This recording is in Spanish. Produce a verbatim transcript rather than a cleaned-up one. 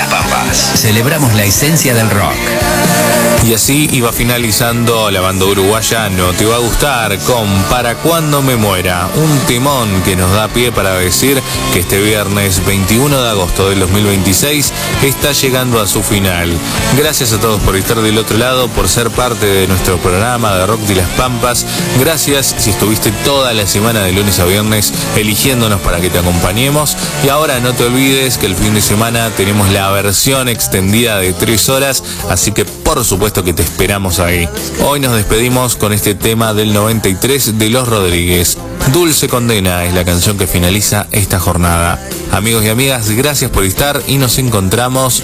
las Pampas. Celebramos la esencia del rock. Y así iba finalizando la banda uruguaya No Te Va a Gustar con Para Cuando Me Muera, un timón que nos da pie para decir que este viernes veintiuno de agosto del dos mil veintiséis está llegando a su final. Gracias a todos por estar del otro lado, por ser parte de nuestro programa de Rock de las Pampas. Gracias si estuviste toda la semana de lunes a viernes eligiéndonos para que te acompañemos. Y ahora no te olvides que el fin de semana tenemos la versión extendida de tres horas, así que por supuesto que te esperamos ahí. Hoy nos despedimos con este tema del noventa y tres de Los Rodríguez. Dulce Condena es la canción que finaliza esta jornada. Amigos y amigas, gracias por estar y nos encontramos